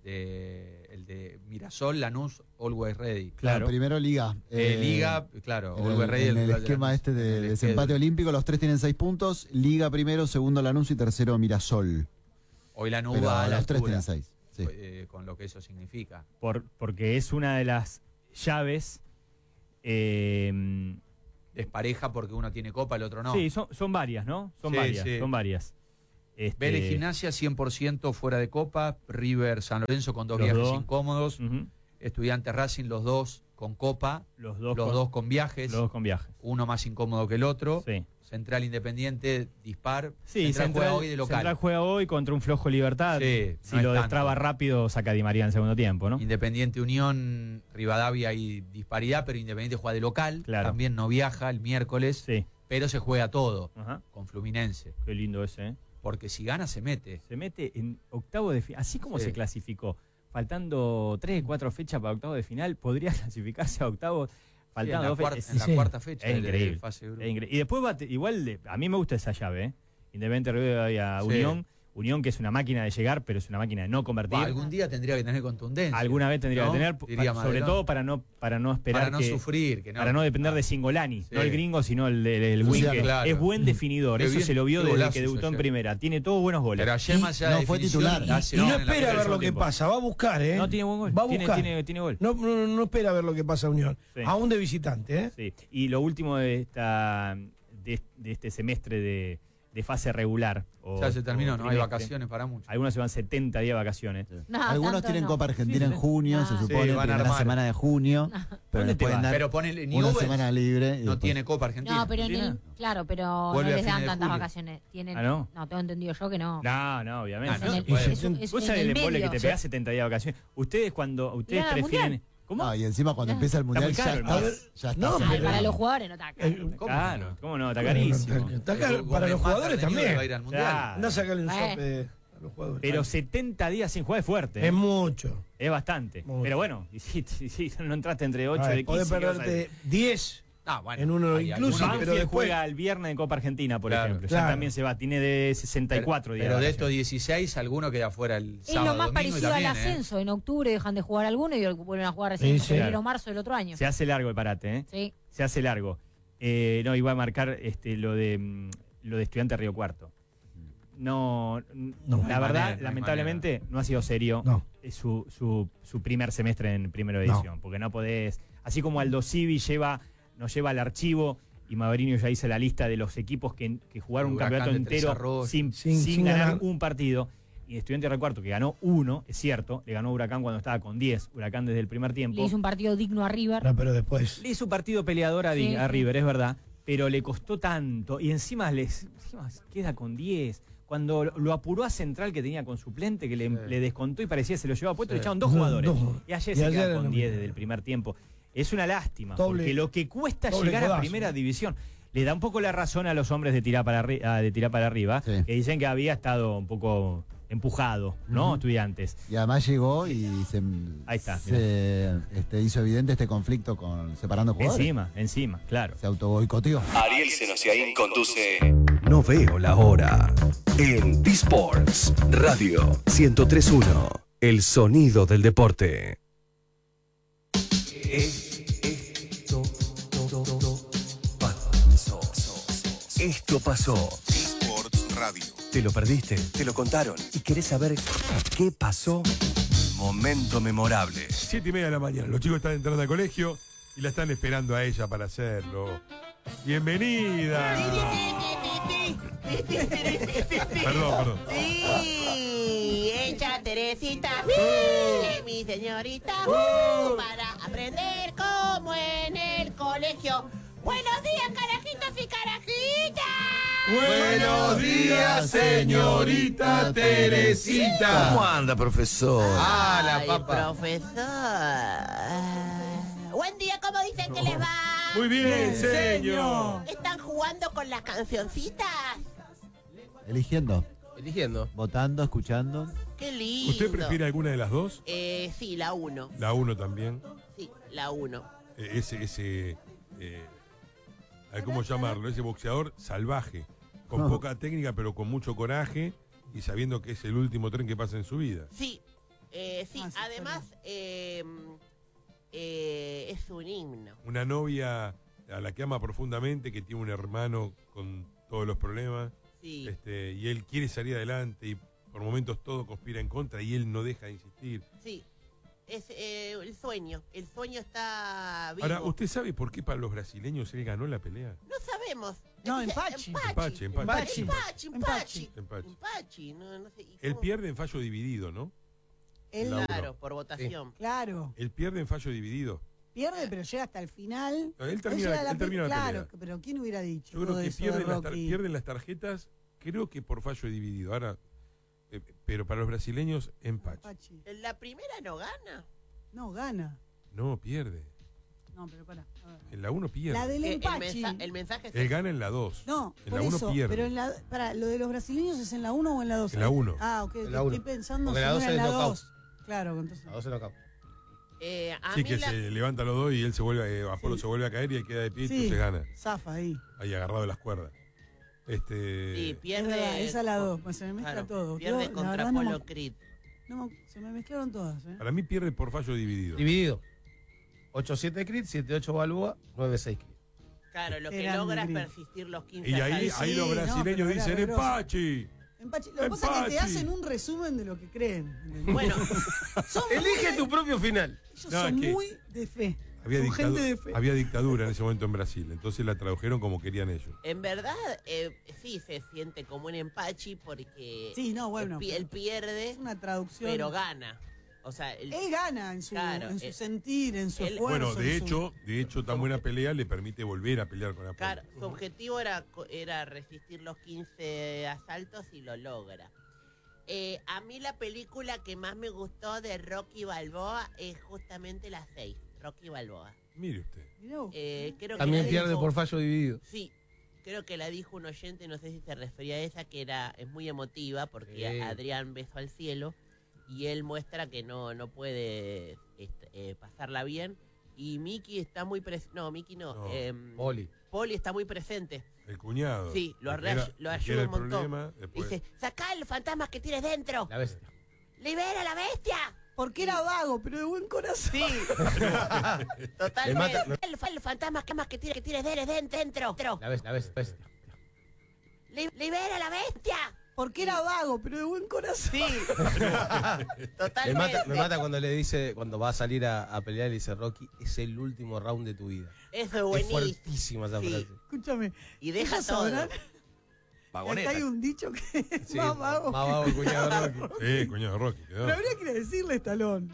De- el de Mirasol, Lanús, Always Ready. Claro. Primero Liga. Eh, Eh, Liga, claro, En el, Always Ready. en el rival de esquema Lanús, este en de el desempate schedule. olímpico, los tres tienen seis puntos. Liga primero, segundo Lanús y tercero Mirasol. Hoy Lanús Pero va a la los tres altura, tienen seis. Sí. eh, con lo que eso significa. por, porque es una de las llaves eh, despareja porque uno tiene Copa, el otro no. Sí, son, son varias, ¿no? Son Sí, varias, sí. son varias. Este, Vélez Gimnasia cien por ciento fuera de Copa, River San Lorenzo con dos Los viajes dos. incómodos, ujú, Estudiantes Racing los dos con Copa, los dos, los con, dos con viajes, los dos con viajes. uno más incómodo que el otro. Sí. Central Independiente, dispar. Sí, Central, Central, juega hoy de local. Central juega hoy contra un flojo Libertad. Sí, si no lo es destraba tanto. rápido, saca a Di María en el segundo tiempo, ¿no? Independiente Unión, Rivadavia hay disparidad, pero Independiente juega de local. Claro. También no viaja el miércoles, Sí. pero se juega todo Ajá. con Fluminense. Qué lindo ese, ¿eh? Porque si gana, se mete. Se mete en octavo de final. Así como Sí. se clasificó, faltando tres, cuatro fechas para octavo de final, podría clasificarse a octavo. Sí, en, Faltando la dos cuarta, fechas. en la Sí. cuarta fecha Es de la increíble. fase de grupo. Es incre- Y después, va te- igual, de- a mí me gusta esa llave, ¿eh? Independiente Rivadavia Sí. Unión. Unión, que es una máquina de llegar, pero es una máquina de no convertir. Bah, algún día tendría que tener contundencia. Alguna vez tendría ¿no? que tener, Diría pa- sobre Madelón. todo para no, para no esperar para no que, sufrir. Que no, para no depender Ah, de Singolani, Sí. no el gringo, sino el, el, el Sí, wing, que claro. es buen definidor. Qué Eso bien, se lo vio qué desde golazos que debutó en ayer. primera. Tiene todos buenos goles. Pero ayer, Y más allá no de fue definición, titular. hace Y no gol en la espera primera a ver del lo que tiempo. pasa, va a buscar, ¿eh? No tiene buen gol. Va a Tiene, buscar. tiene, tiene gol. No, no, no espera a ver lo que pasa a Unión. Sí. Aún de visitante, ¿eh? Sí. Y lo último de esta de, de este semestre de, de fase regular. O, Ya se terminó, o no hay trimestre. vacaciones para muchos. Algunos se van setenta días de vacaciones. No, Algunos tanto tienen no. Copa Argentina Sí, en junio, no. se Sí, supone, van a primera armar. semana de junio, pero ¿Dónde les te pueden vas? dar Pero ponele una Newell's, semana libre. y no después- tiene Copa Argentina. No, pero en ¿Tiene? el, claro, pero Vuelve no a les fines dan de tantas julio. vacaciones. Tienen, ¿Ah, no? no, tengo entendido yo que no. No, no, obviamente. Ah, no En se el- puede. es un- es Vos en sabés el el embole que medio. te pegás setenta días de vacaciones. Ustedes cuando ustedes Mirá, prefieren. Mundial. ¿Cómo? No, y encima cuando Ya. empieza el mundial muy ya caro, estás, ¿no? ya estás No, en Ay, pero- para el- los jugadores no está caro. Eh, ¿Cómo Claro, no? ¿cómo no? Está Bueno, carísimo. está El caro Gómez para los Mata jugadores de Newell's va a ir también. al Mundial. Claro. Anda a sacarle un Bueno. sope a los jugadores. Pero setenta días sin jugar es fuerte. ¿eh? Es mucho. Es bastante. Mucho. Pero bueno, y si, si- si no entraste entre ocho Ay, de podés quince. ¿qué vas a perderte hacer? diez Ah, bueno, en uno hay incluso, algunos que- pero Banfield después- juega el viernes en Copa Argentina, por Claro. ejemplo. Ya Claro. también se va. Tiene de sesenta y cuatro días. Pero de vacaciones. estos dieciséis, alguno queda fuera el Es sábado, lo más domingo y parecido también, al ¿eh? ascenso. En octubre dejan de jugar algunos y vuelven a jugar recién Sí, en sí. febrero Claro. o marzo del otro año. Se hace largo el parate, ¿eh? Sí. Se hace largo. Eh, no, iba a marcar este, lo de mm, lo de Estudiante Río Cuarto. No, No. la hay verdad, manera, no hay lamentablemente, no ha sido serio No. eh, su, su, su primer semestre en primera No. edición. Porque no podés. Así como Aldo Civi lleva, nos lleva al archivo y Maverino ya hizo la lista de los equipos que, que jugaron un Huracán campeonato de Tres entero Arroyos. sin, Sin- sin sin ganar, ganar. un partido. Y Estudiante Río Cuarto, que ganó uno, es cierto, le ganó Huracán cuando estaba con diez. Huracán desde el primer tiempo. Le hizo un partido digno a River. No, pero después. Le hizo un partido peleador a, Sí, a sí. River, es verdad, pero le costó tanto y encima les encima queda con diez. Cuando lo, lo apuró a Central que tenía con suplente, que le, Sí. le descontó y parecía se lo llevaba puesto, Sí. le echaron dos Dos- jugadores. dos. Y ayer Y se ayer queda era con lo diez mismo. desde el primer tiempo. Es una lástima, Doble- porque lo que cuesta doble llegar a codazo. primera división le da un poco la razón a los hombres de tirar para, arri- ah, de tirar para arriba, Sí. que dicen que había estado un poco empujado, ¿no? Ujú. Estudiantes. Y además llegó y se, Ahí está, se este, hizo evidente este conflicto con separando jugadores. Encima, encima, claro. Se autoboicoteó. Ariel Senosiaín conduce No veo la hora en T-Sports Radio ciento tres punto uno. El sonido del deporte. Esto pasó. Esto pasó. T-Sports Radio. Te lo perdiste, te lo contaron y querés saber qué pasó. Momento memorable. Siete y media de la mañana. Los chicos están entrando al colegio y la están esperando a ella para hacerlo. ¡Bienvenida! Perdón, perdón. Sí, hecha Teresita, sí, mi señorita, uh, para aprender como en el colegio. Buenos días, carajitos y carajitas. Buenos días, señorita Teresita. ¿Cómo anda, profesor? Ah, la Ay, papa. profesor. Buen día, ¿cómo dicen que les va? Muy bien, señor. ¿Están jugando con las cancioncitas? Eligiendo, Eligiendo. votando, escuchando. Qué lindo. ¿Usted prefiere alguna de las dos? Eh, sí, la uno. La uno también. Sí, la uno. Eh, ese, ese, eh, a ver, ¿cómo llamarlo? Ese boxeador salvaje, con No. poca técnica pero con mucho coraje y sabiendo que es el último tren que pasa en su vida. Sí, eh, sí. Además, eh, eh, es un himno. Una novia a la que ama profundamente, que tiene un hermano con todos los problemas, Sí. este, y él quiere salir adelante y por momentos todo conspira en contra y él no deja de insistir. Sí, es eh, el sueño. El sueño está vivo. Ahora, ¿usted sabe por qué para los brasileños él ganó la pelea? No sabemos. No, Dice, empache. Empache, empache. Empachi, Empachi. empachi, Empache. empachi. No, no sé. ¿y Él cómo? pierde en fallo dividido, ¿no? Él, Lauro. Claro, por votación. claro, Él pierde en fallo dividido. pierde, pero llega hasta el final. No, él termina llega la- a él termina la Claro, pelea. pero ¿quién hubiera dicho Yo creo todo que eso de pierden las, tar- Rocky? pierden las tarjetas, creo que por fallo dividido. Ahora, eh, pero para los brasileños, empache. Empachi. En la primera no gana. No, gana. No, pierde. No, pero para. En la uno pierde. La del Eh, el, empachi. mensa- el mensaje es Él gana en la dos. No, En por la uno eso, pierde. pero en la, para, ¿lo de los brasileños es en la uno o en la dos? En la uno. Ah, ok, En la estoy uno. pensando Porque si la no dos era en es la knockout. dos. Claro, entonces. A dos se knockout. Eh, a Sí, mí que la- se levanta los dos y él se vuelve, eh, Apolo Sí. se vuelve a caer y él queda de pie y Sí. entonces gana. Zafa ahí. Ahí agarrado de las cuerdas. Este. Sí, Es pierde. verdad, esa es la dos, pues se me mezcla Claro, todo. Pierde Yo, la contra verdad, no me- Apolo Creed. no me- se me mezclaron todas, ¿eh? Para mí pierde por fallo dividido. Dividido. ocho siete Creed, siete ocho Balboa, nueve seis Creed. Claro, lo Qué que grande, logra es Creed. persistir los quince Y ahí, asaltos. ahí los Sí, no, brasileños pero era dicen re grosso. empachi. Empachi. Lo que pasa es que te Empachi. hacen un resumen de lo que creen. ¿entendés? Bueno, Son Elige muy- tu propio final. Ellos No, son es que muy de fe. Había, son dictadu- gente de fe. había dictadura en ese momento en Brasil, entonces la tradujeron como querían ellos. en verdad, eh, sí se siente como un empachi porque Sí, no, bueno. él, pi- él pierde, Es una traducción. pero gana. O sea, el- Él gana en su, Claro, en su él- sentir, en su él- esfuerzo. Bueno, de en su- hecho, de hecho, tan buena pelea le permite volver a pelear con Apolo. claro, su objetivo era, co- era resistir los quince asaltos y lo logra. Eh, a mí la película que más me gustó de Rocky Balboa es justamente la seis, Rocky Balboa. Mire usted. Mirá vos. Eh, creo que También la pierde dijo- por fallo dividido. Sí, creo que la dijo un oyente, no sé si se refería a esa, que era es muy emotiva porque Sí. a- Adrián besó al cielo y él muestra que no, no puede este, eh, pasarla bien. Y Mickey está muy presente. No, Mickey no. No, em, Poli. Poli está muy presente. El cuñado. Sí, lo, el que arre- era- lo el que ayuda era un el montón. problema, después- Dice, sacá los fantasmas que tienes dentro. La bestia. ¡Libera a la bestia! Porque era vago, pero de buen corazón. Sí, Le totalmente. mata- Los, los fantasmas que más que tienes, que tienes dentro. dentro. La bestia. La bestia. bestia. Li- ¡Libera a la bestia! Porque era vago, pero de buen corazón. Sí, Me totalmente. mata, me mata cuando le dice, cuando va a salir a, a pelear, le dice Rocky, es el último round de tu vida. Eso es Es buenísimo. fuertísima esa Sí. frase. Escúchame. Y deja ellos todo. sabrán que acá hay un dicho que es Sí, más vago. más vago el cuñado de Rocky. Sí, cuñado Rocky. quedó. Pero habría que decirle Estalón.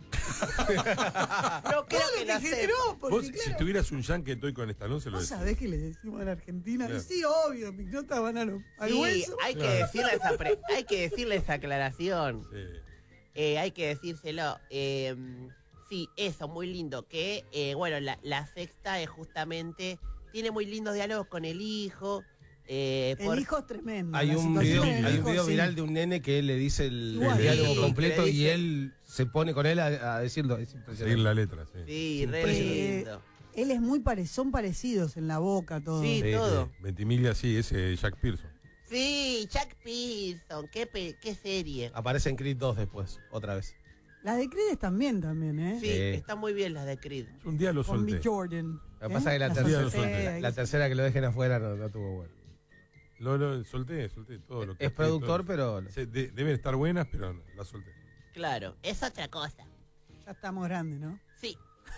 No creo que lo que sepa. generó, porque Vos, claro, si tuvieras un yankee estoy con Estalón, se lo ¿vos decís. sabés que le decimos en Argentina? Claro. Y sí, obvio, mis notas van a lo, al Sí, hueso. hay que Claro. decirle esa pre- hay que decirle esa aclaración. Sí. Eh, hay que decírselo. Eh, sí, eso, muy lindo. Que, eh, bueno, la, la sexta es justamente. Tiene muy lindos diálogos con el hijo. eh, El por- hijo es tremendo. Hay la un situación video, del hay un hijo, video sí. viral de un nene que él le dice el, Igual. el diálogo Sí, completo le y dice- él se pone con él a, a decirlo. Es Seguir impresionante. la letra, sí. Sí, re Impresionante. lindo. Él es muy pare son parecidos en la boca, todo. Sí, Sí, todo. Ventimiglia, sí, ese Jack Pearson. Sí, Jack Pearson. Qué, pe- qué serie. Aparece en Creed dos después, otra vez. Las de Creed también, también, ¿eh? Sí, Sí. está muy bien las de Creed. Un día lo Con solté. Mick Jordan. Lo que pasa es que la Las tercera, solté, la tercera que lo dejen afuera no, no tuvo bueno. Lo, lo solté, solté todo lo que Es escrito. productor, pero Se- de- deben estar buenas, pero no, las solté. Claro, es otra cosa. Ya estamos grandes, ¿no? Sí.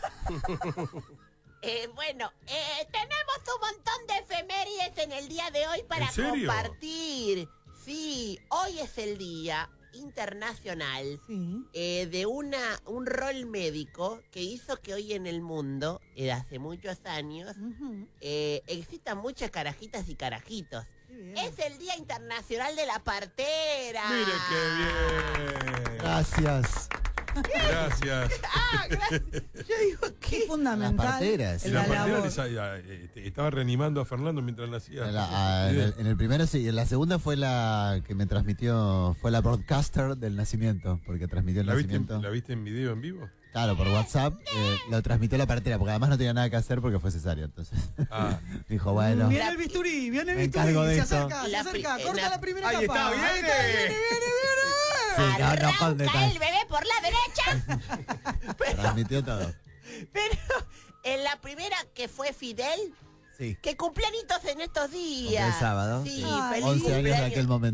Eh, bueno, eh, tenemos un montón de efemérides en el día de hoy para ¿En serio? compartir. Sí, hoy es el día internacional Sí. eh, de una un rol médico que hizo que hoy en el mundo, eh, hace muchos años, Ujú. eh, existan muchas carajitas y carajitos. Qué bien. Es el Día Internacional de la Partera. Mire qué bien. Gracias. Gracias. Ah, gracias. Yo digo Qué que... fundamental. Las parteras. Y en la la partera labor. les ha- eh, eh, estaba reanimando a Fernando mientras nacía. En, la- ah, en el, en el primero sí, en la segunda fue la que me transmitió, fue la broadcaster del nacimiento, porque transmitió el ¿La viste, nacimiento. en, ¿La viste en video en vivo? Claro, por WhatsApp, eh, lo transmitió la partera, porque además no tenía nada que hacer porque fue cesárea, entonces. Ah, Dijo, bueno, Viene el bisturí, viene el Me bisturí. encargo de Se esto. acerca, se La acerca. pri- Corta la- la primera Ahí etapa. está, Ahí viene. está, viene, viene, sí, no, no con Arranca detalle. el bebé por la derecha. Transmitió todo. Pero en la primera que fue Fidel, Sí. que cumpleañitos en estos días. Cumplió el sábado, Sí, sí. feliz once años de cumpleaños. aquel momento.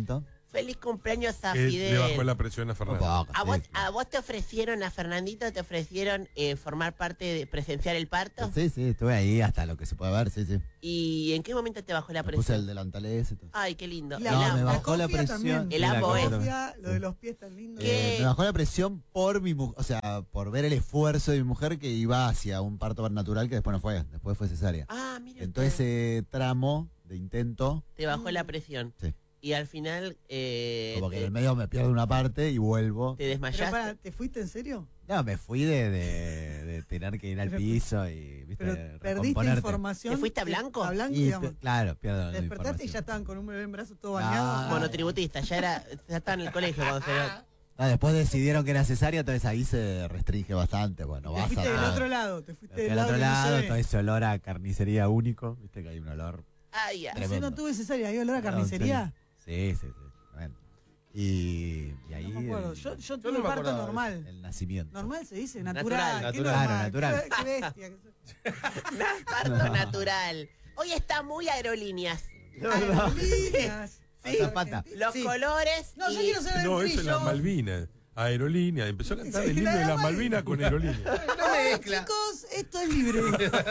Feliz cumpleaños a Que Fidel. le bajó la presión a Fernando. ¿A vos, ¿A vos te ofrecieron, a Fernandito, te ofrecieron eh, formar parte de presenciar el parto? Sí, sí, estuve ahí hasta lo que se puede ver, sí, sí. ¿Y en qué momento te bajó la Me puse presión? el delantal ese. Todo. Ay, qué lindo. La- El No, ambo. me bajó la cofia presión. también. El ambo, La ¿eh? Cofia, lo de los pies tan lindos. ¿Qué? Eh, me bajó la presión por mi mujer, o sea, por ver el esfuerzo de mi mujer que iba hacia un parto natural que después no fue, después fue cesárea. Ah, mira. Entonces usted. ese tramo de intento, Te bajó la presión. Sí. Y al final eh, como que en te, el medio me pierdo una parte y vuelvo. te Pero desmayaste. para, ¿te fuiste en serio? No, me fui de, de, de tener que ir al Pero- piso y, viste, Pero perdiste recomponerte. información. ¿Te fuiste a blanco? A blanco, Y, digamos. pe- claro, pierdo la Despertaste y información. ya estaban con un bebé en brazos todo Ah. bañado. Monotributista, ya era, ya estaba en el colegio cuando se lo- Ah, después decidieron que era cesárea, entonces ahí se restringe bastante. Bueno, Te vas fuiste a del dar- otro lado. Te fuiste Fui del al lado otro que no se lado, ve. todo ese olor a carnicería único, viste que hay un olor. Ay, ya. No sé, tremendo. no tuve cesárea, ¿hay olor a No, carnicería? Sí, sí, sí. Bueno. Y, y ahí No me acuerdo. el, Yo, yo no tuve me un parto acordaba de normal. el nacimiento. Normal se dice, Natural. natural. Qué Natural. normal, Claro, qué- Qué bestia. que soy. Parto natural. Hoy está muy aerolíneas. Aerolíneas. Sí. Azafata. Los Sí. colores. No, yo y- quiero saber No, el eso es las Malvinas. Aerolínea. Empezó a cantar Sí, el himno la de las Mal- Malvinas con aerolínea. No mezcla. Chicos, esto es libre.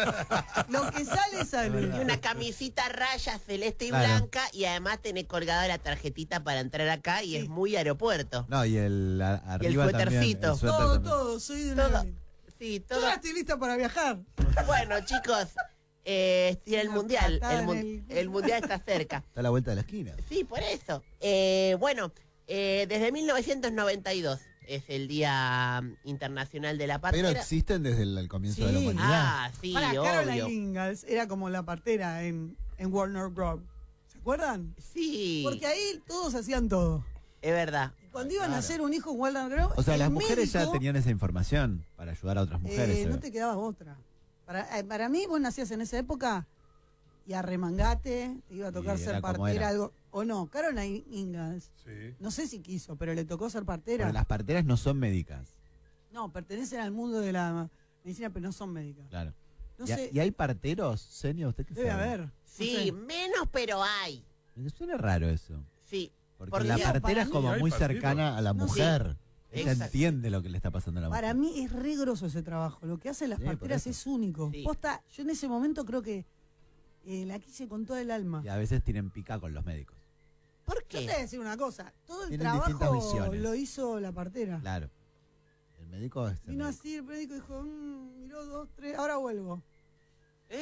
Lo que sale, sale. y una camisita a rayas celeste y Claro. blanca y además tenés colgada la tarjetita para entrar acá y Sí. es muy aeropuerto. No, y el a- arriba también. suétercito. el suéter Todo, también. todo. Soy de Todo. una... Sí, Yo todo. ya estoy lista para viajar. Bueno, chicos, eh, tiene el Una mundial. patada El, mun- en el- el mundial está cerca. Está a la vuelta de la esquina. Sí, por eso. Eh, bueno, eh, desde mil novecientos noventa y dos es el Día mm, Internacional de la Pero Partera. existen desde el, el comienzo de la Sí. humanidad. Ah, sí, Para Caroline obvio. Ingalls era como la partera en, en Warner Bros. ¿Se acuerdan? Sí, Porque ahí todos hacían todo. es verdad. Cuando iban a hacer un hijo en Warner Bros. O sea, el las mujeres ya médico, tenían esa información para ayudar a otras mujeres. eh, eh. no te quedaba otra. Para, eh, para mí, vos nacías en esa época y arremangate, te iba a tocar Y ser era como partera, era. algo. O no, Caroline Ingalls. Sí. No sé si quiso, pero le tocó ser partera. Porque las parteras no son médicas. No, pertenecen al mundo de la medicina, pero no son médicas. Claro. No ¿Y, sé, ¿Y hay parteros, Senio? ¿Usted qué debe sabe? haber. No Sí, sé. menos, pero hay. Me suena raro eso. Sí. Porque Porque la para partera es mí como hay muy partidos. cercana a la No, sí. mujer. Ella Exacto. entiende lo que le está pasando a la mujer. Para mí es re grosso ese trabajo. Lo que hacen las Sí, por parteras eso. es único. Sí. Posta, yo en ese momento creo que eh, la quise con todo el alma. Y a veces tienen pica con los médicos. ¿Por Yo te voy a qué? decir una cosa. Todo el Tienen distintas trabajo visiones. lo hizo la partera. Claro. El médico es el Vino médico. así, el médico dijo, "Mm, miró dos, tres, ahora vuelvo. ¿Eh?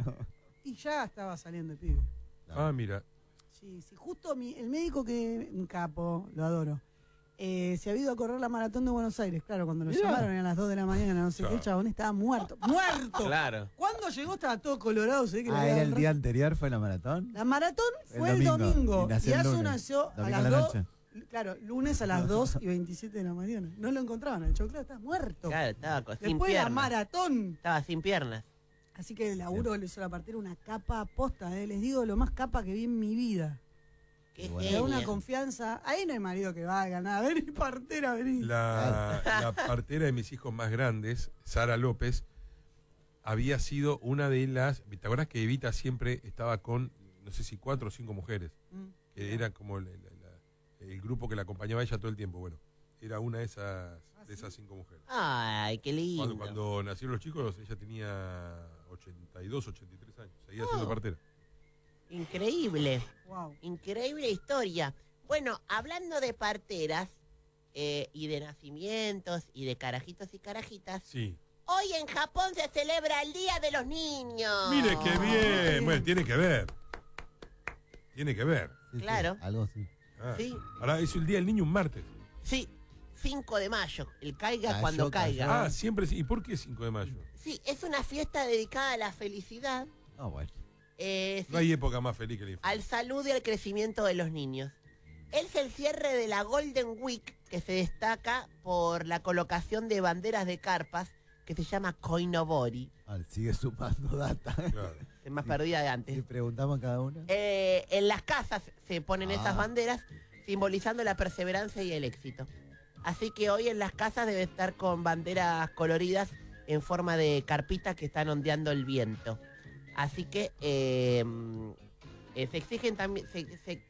Y ya estaba saliendo el pibe. Ah, mira. Sí, sí. Justo mi, el médico que, un capo, lo adoro, eh, se había ido a correr la maratón de Buenos Aires. Claro, cuando lo Mirá. llamaron a las dos de la mañana, no sé qué, el chabón estaba muerto. ¡Muerto! Claro. Cuando llegó estaba todo colorado. Se ve que le Ah, había ¿era dado el día anterior? ¿Fue la maratón? La maratón El fue el domingo. domingo. Y Y, nació el Asu lunes. nació a Domingo a las la dos. noche. Claro, lunes a las dos y veintisiete de la mañana. No lo encontraban, el choclo estaba muerto. Claro, estaba co- sin Después de la piernas. maratón. Estaba sin piernas. Así que el laburo le hizo la partera una capa posta, eh. Les digo, lo más capa que vi en mi vida. Qué Bueno. Le da una genio. confianza. Ahí no hay marido que valga nada. Vení, partera, vení. La, la partera de mis hijos más grandes, Sara López, había sido una de las. ¿Te acuerdas que Evita siempre estaba con, no sé si cuatro o cinco mujeres? Mm. Que era como la- la- la- el grupo que la acompañaba a ella todo el tiempo. Bueno, era una de esas, de esas cinco mujeres. Ay, qué lindo. Cuando, cuando nacieron los chicos, ella tenía ochenta y dos, ochenta y tres años. Seguía siendo Oh. partera. Increíble. Wow. Increíble historia. Bueno, hablando de parteras eh, y de nacimientos y de carajitos y carajitas, Sí. hoy en Japón se celebra el Día de los Niños. Mire qué bien. Bueno, tiene que ver. Tiene que ver. Sí, sí, Claro. algo así. Ah. Sí, Ahora es el Día del Niño un martes. sí, cinco de mayo, el caiga Cayó, cuando caiga. cayó. Ah, siempre. sí. ¿Y por qué cinco de mayo? Sí, es una fiesta dedicada a la felicidad, Ah, bueno. eh, sí, No hay época más feliz que la infancia. al salud y al crecimiento de los niños. Es el cierre de la Golden Week, que se destaca por la colocación de banderas de carpas, que se llama Koinobori. Ah, sigue sumando data. Claro. Es más perdida de antes. Le preguntamos a cada uno. Eh, en las casas se ponen Ah. esas banderas simbolizando la perseverancia y el éxito. Así que hoy en las casas debe estar con banderas coloridas en forma de carpitas que están ondeando el viento. Así que eh, eh, se exigen también, se, se- se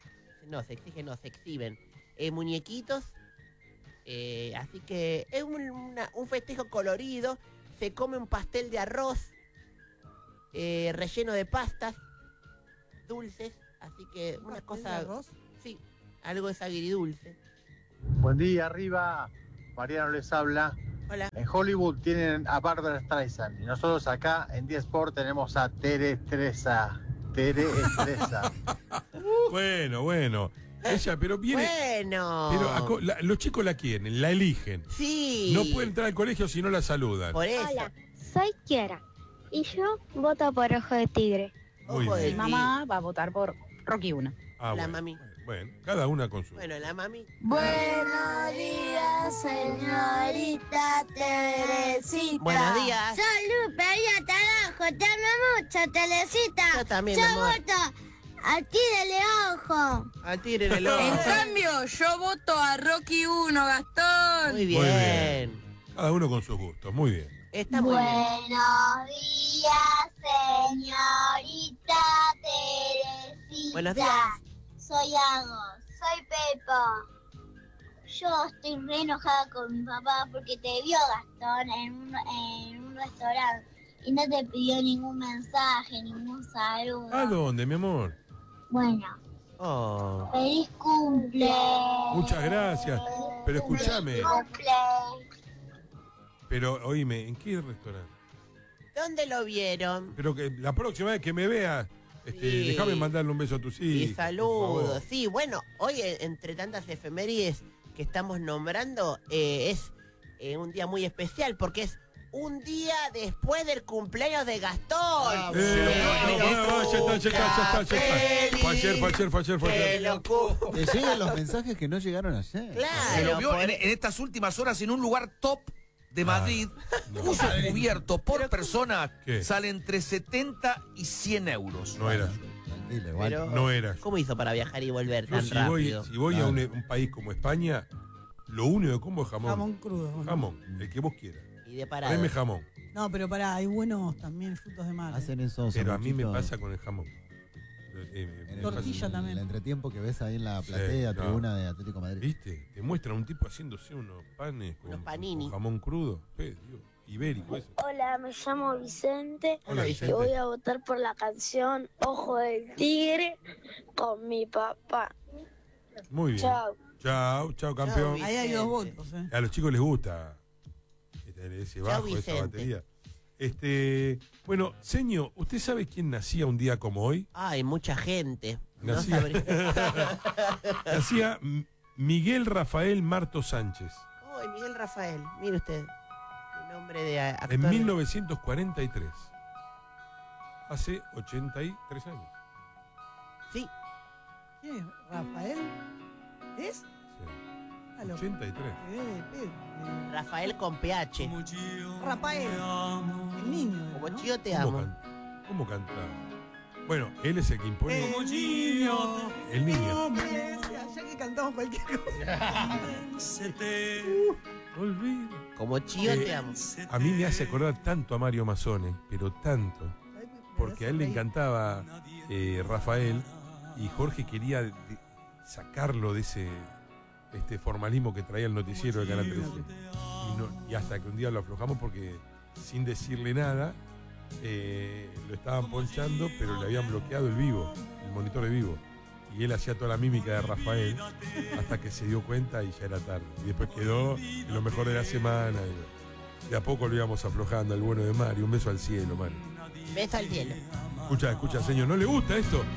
no, se exigen, no, se exhiben eh, muñequitos. Eh, así que es un, una- un festejo colorido. Se come un pastel de arroz eh, relleno de pastas dulces. Así que una ¿Pastel cosa. de arroz? Sí, algo es agridulce. Buen día, arriba. Mariano les habla. Hola. En Hollywood tienen a Barbara Streisand y nosotros acá en D Sport tenemos a Tere Estresa. Tere Estresa. Bueno, bueno. Ella, pero viene. Bueno. Pero aco- la- los chicos la quieren, la eligen. Sí. No puede entrar al colegio si no la saludan. Por eso. Hola, soy Kiara y yo voto por Ojo de Tigre. Muy Ojo de bien. ti. Mamá va a votar por Rocky uno. Ah, La bueno. mami. Bueno, cada una con su. Bueno, la mami. Buenos días, señorita Teresita. Buenos días. Soy Lupe, y hasta abajo. Te amo mucho, Teresita. Yo también, Yo mi amor. voto a Tigre Ojo. Al tigre en el ojo. En cambio, yo voto a Rocky uno, Gastón. Muy bien. Muy bien. Cada uno con sus gustos, muy bien. Está muy bien. Buenos días, señorita Teresita. Buenos días. Soy Agos, soy Pepo. Yo estoy re enojada con mi papá porque te vio Gastón en un, en un restaurante y no te pidió ningún mensaje, ningún saludo. ¿A dónde, mi amor? Bueno, Oh. feliz cumple. Muchas gracias. Pero escúchame. Feliz cumple. Pero oíme, ¿en qué restaurante? ¿Dónde lo vieron? Pero que la próxima vez que me veas, este, Sí. déjame mandarle un beso a tus hijos. Y por saludos. favor. Sí, bueno, hoy eh, entre tantas efemérides que estamos nombrando, eh, es eh, un día muy especial porque es un día después del cumpleaños de Gastón. Eh, no, no, no, ya está, ya está, ya está, ya está. Fue ayer, fue ayer, fue ayer, fue Que ayer. lo cu- Te llegan los mensajes que no llegaron ayer. Claro. Se lo vio por- en, en estas últimas horas en un lugar top de Madrid. no. Uso cubierto por persona ¿Qué? sale entre setenta y cien euros. No era. Tranquilo, igual. Pero, No era. ¿cómo hizo para viajar y volver Yo tan si voy, rápido? si voy a Claro. un, un país como España, lo único que como es jamón. Jamón crudo. ¿no? Jamón, el que vos quieras. Y de parado. Tráeme jamón. No, pero pará, hay buenos también frutos de mar. ¿eh? Hacen esos Pero a mí me sanguchitos pasa con el jamón. Eh, eh, en me el- Tortilla pasa- también. El entretiempo que ves ahí en la Sí, platea, no. tribuna de Atlético Madrid. ¿Viste? Te muestran un tipo haciéndose unos panes con, Unos panini. con jamón crudo. Eh, Dios, ibérico eso. Hola, me llamo Vicente Hola, y Vicente. voy a votar por la canción Ojo del Tigre con mi papá. Muy bien. Chao. Chao, chao, campeón. Chao, Ahí hay dos Vicente. votos, ¿eh? A los chicos les gusta este, ese bajo, esa Vicente. batería. Este, bueno, señor, ¿usted sabe quién nacía un día como hoy? Ay, mucha gente. No Nacía, sabría. nacía M- Miguel Rafael Marto Sánchez Ay, Miguel Rafael, mire usted. Mi nombre de a- actor. en mil novecientos cuarenta y tres. Hace ochenta y tres años. Sí, ¿Quién es? ¿Rafael? ¿Es? Sí. Ah, lo- ochenta y tres. Eh, eh, eh, Rafael con P H. Rafael, el niño. Como Chío te ¿Cómo, amo. can- ¿Cómo canta? Bueno, él es el que impone. El niño. El niño. Ya que cantamos cualquier cosa. Olvido. Como Chío Eh, te amo. A mí me hace acordar tanto a Mario Mazzone, pero tanto. Porque a él le encantaba eh, Rafael y Jorge quería de- sacarlo de ese este formalismo que traía el noticiero de Canal trece. Y, no- y hasta que un día lo aflojamos porque sin decirle nada eh, lo estaban ponchando, pero le habían bloqueado el vivo, el monitor de vivo. Y él hacía toda la mímica de Rafael hasta que se dio cuenta y ya era tarde. Y después quedó en lo mejor de la semana. Y de a poco lo íbamos aflojando al bueno de Mario. Un beso al cielo, Mario. Beso al cielo. Escucha, escucha, señor, ¿no le gusta esto?